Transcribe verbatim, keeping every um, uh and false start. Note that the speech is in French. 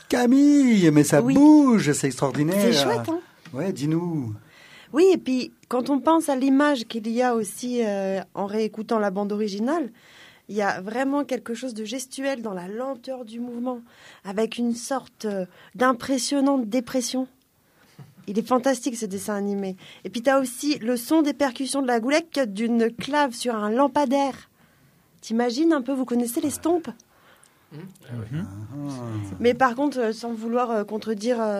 Camille, mais ça Oui. bouge, c'est extraordinaire. C'est chouette, hein? Ouais, dis-nous. Oui, et puis quand on pense à l'image qu'il y a aussi euh, en réécoutant la bande originale, il y a vraiment quelque chose de gestuel dans la lenteur du mouvement, avec une sorte euh, d'impressionnante dépression. Il est fantastique ce dessin animé. Et puis tu as aussi le son des percussions de la goulette d'une clave sur un lampadaire. T'imagines un peu, vous connaissez les stompes? Mmh. Ah oui. Mais par contre, euh, sans vouloir euh, contredire... euh,